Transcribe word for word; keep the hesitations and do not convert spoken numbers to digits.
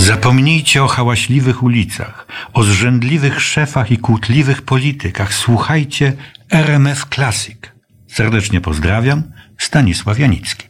Zapomnijcie o hałaśliwych ulicach, o zrzędliwych szefach i kłótliwych politykach. Słuchajcie R M F Classic. Serdecznie pozdrawiam, Stanisław Janicki.